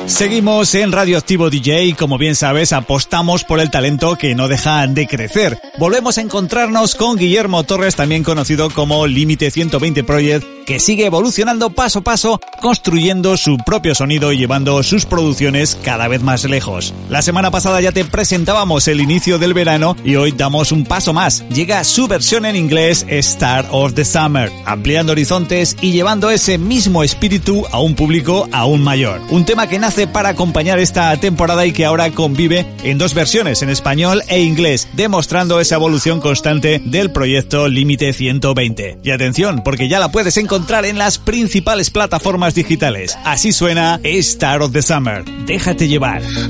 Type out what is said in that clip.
Seguimos en Radioactivo DJ y como bien sabes apostamos por el talento que no deja de crecer. Volvemos a encontrarnos con Guillermo Torres, también conocido como Límite 120 Project, que sigue evolucionando paso a paso, construyendo su propio sonido y llevando sus producciones cada vez más lejos. La semana pasada ya te presentábamos el inicio del verano y hoy damos un paso más. Llega su versión en inglés, Start of the Summer, ampliando horizontes y llevando ese mismo espíritu a un público aún mayor. Un tema que nace para acompañar esta temporada y que ahora convive en dos versiones, en español e inglés, demostrando esa evolución constante del proyecto Límite 120. Y atención, porque ya la puedes encontrar en las principales plataformas digitales. Así suena Start of the Summer. Déjate llevar.